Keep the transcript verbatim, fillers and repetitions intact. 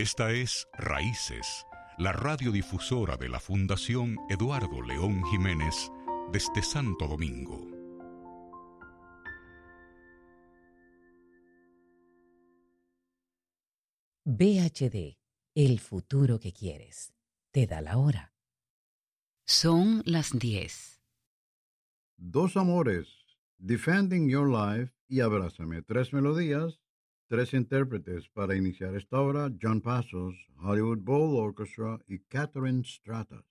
Esta es Raíces, la radiodifusora de la Fundación Eduardo León Jiménez desde Santo Domingo. B H D, el futuro que quieres. Te da la hora. Son las diez. Dos amores, Defending Your Life y Abrázame. Tres melodías, tres intérpretes para iniciar esta hora: John Passos, Hollywood Bowl Orchestra y Catherine Stratas.